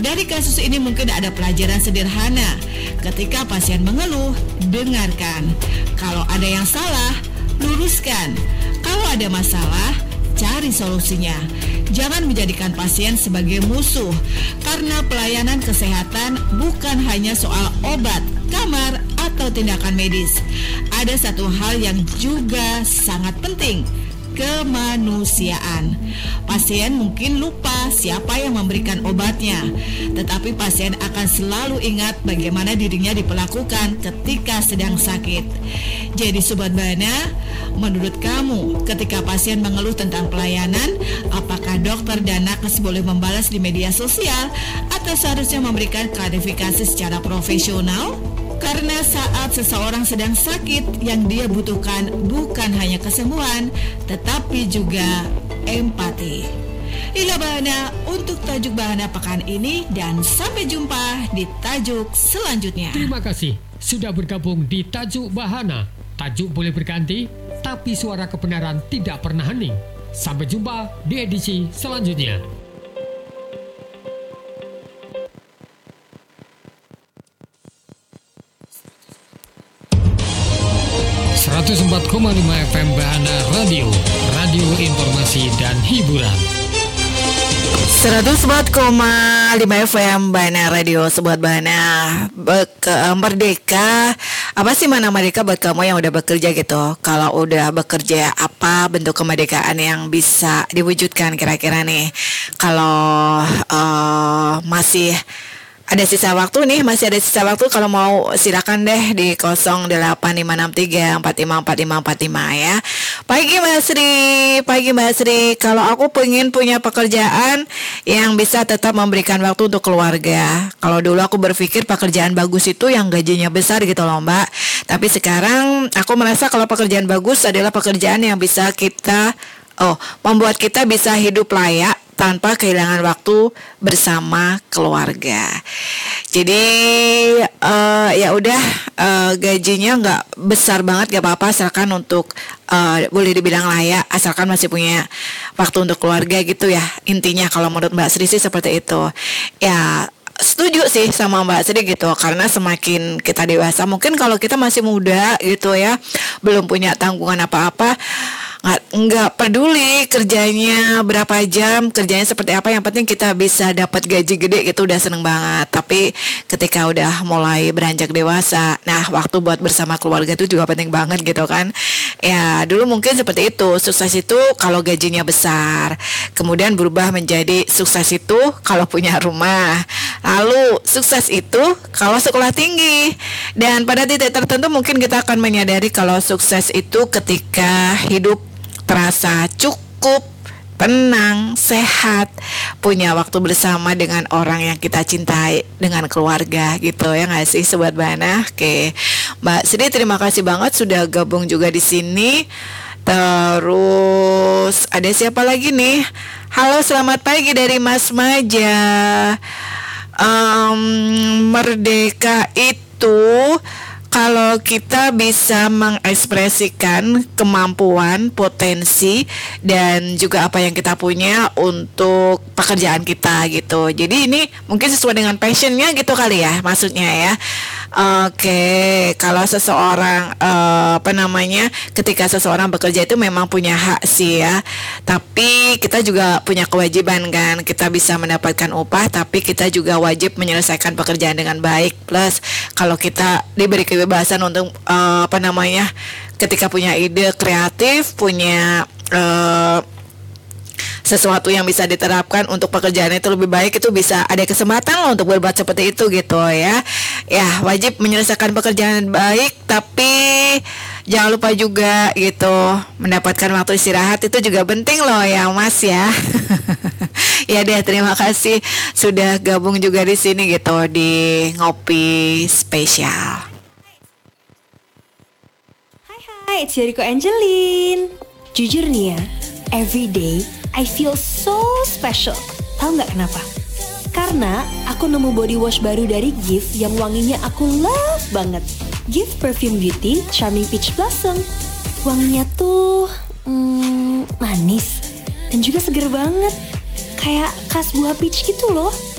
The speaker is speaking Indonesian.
Dari kasus ini mungkin ada pelajaran sederhana. Ketika pasien mengeluh, dengarkan. Kalau ada yang salah, luruskan. Kalau ada masalah, cari solusinya. Jangan menjadikan pasien sebagai musuh, karena pelayanan kesehatan bukan hanya soal obat, kamar, atau tindakan medis. Ada satu hal yang juga sangat penting, kemanusiaan. Pasien mungkin lupa siapa yang memberikan obatnya, tetapi pasien akan selalu ingat bagaimana dirinya diperlakukan ketika sedang sakit. Jadi Sobat Bahana, menurut kamu ketika pasien mengeluh tentang pelayanan, apakah dokter dan nakes boleh membalas di media sosial atau seharusnya memberikan klarifikasi secara profesional? Karena saat seseorang sedang sakit, yang dia butuhkan bukan hanya kesembuhan, tetapi juga empati. Inilah Bahana untuk tajuk Bahana pekan ini, dan sampai jumpa di tajuk selanjutnya. Terima kasih sudah bergabung di Tajuk Bahana. Tajuk boleh berganti, tapi suara kebenaran tidak pernah hening. Sampai jumpa di edisi selanjutnya. 104,5 FM Bahana Radio, radio informasi dan hiburan. 104,5 FM Bahana Radio, Sobat Bahana. Merdeka, apa sih mana merdeka buat kamu yang udah bekerja gitu? Kalau udah bekerja, apa bentuk kemerdekaan yang bisa diwujudkan kira-kira nih? Kalau masih ada sisa waktu nih, masih ada sisa waktu, kalau mau silakan deh di 085634545545 ya. Pagi Mbak Sri, kalau aku pengen punya pekerjaan yang bisa tetap memberikan waktu untuk keluarga. Kalau dulu aku berpikir pekerjaan bagus itu yang gajinya besar gitu loh Mbak. Tapi sekarang aku merasa kalau pekerjaan bagus adalah pekerjaan yang bisa membuat kita bisa hidup layak tanpa kehilangan waktu bersama keluarga. Jadi ya udah, gajinya nggak besar banget, nggak apa-apa, asalkan untuk boleh dibilang layak, asalkan masih punya waktu untuk keluarga gitu ya. Intinya kalau menurut Mbak Sri sih seperti itu. Ya setuju sih sama Mbak Sri gitu, karena semakin kita dewasa, mungkin kalau kita masih muda gitu ya, belum punya tanggungan apa-apa, nggak peduli kerjanya berapa jam, kerjanya seperti apa, yang penting kita bisa dapat gaji gede gitu, udah seneng banget. Tapi ketika udah mulai beranjak dewasa, nah waktu buat bersama keluarga itu juga penting banget gitu kan. Ya dulu mungkin seperti itu, sukses itu kalau gajinya besar, kemudian berubah menjadi sukses itu kalau punya rumah, lalu sukses itu kalau sekolah tinggi, dan pada titik tertentu mungkin kita akan menyadari kalau sukses itu ketika hidup terasa cukup, tenang, sehat, punya waktu bersama dengan orang yang kita cintai, dengan keluarga gitu ya nggak sih Sobat Bahana? Oke, Mbak Sri terima kasih banget sudah gabung juga di sini. Terus ada siapa lagi nih? Halo, selamat pagi dari Mas Maja. Merdeka itu kalau kita bisa mengekspresikan kemampuan, potensi, dan juga apa yang kita punya untuk pekerjaan kita gitu. Jadi ini mungkin sesuai dengan passionnya gitu kali ya, maksudnya ya. Oke, kalau seseorang ketika seseorang bekerja itu memang punya hak sih ya. Tapi kita juga punya kewajiban kan. Kita bisa mendapatkan upah, tapi kita juga wajib menyelesaikan pekerjaan dengan baik. Plus kalau kita diberi kebebasan untuk ketika punya ide kreatif, punya sesuatu yang bisa diterapkan untuk pekerjaan itu lebih baik, itu bisa ada kesempatan loh untuk berbuat seperti itu gitu ya. Ya wajib menyelesaikan pekerjaan baik, tapi jangan lupa juga gitu mendapatkan waktu istirahat, itu juga penting loh ya Mas ya. Ya deh, terima kasih sudah gabung juga di sini gitu di Ngopi Spesial. Hai, it's Yeriko Angelin. Jujur nih ya, every day I feel so special. Tahu nggak kenapa? Karena aku nemu body wash baru dari Gift yang wanginya aku love banget. Gift Perfume Beauty Charming Peach Blossom. Wanginya tuh manis dan juga seger banget. Kayak khas buah peach gitu loh.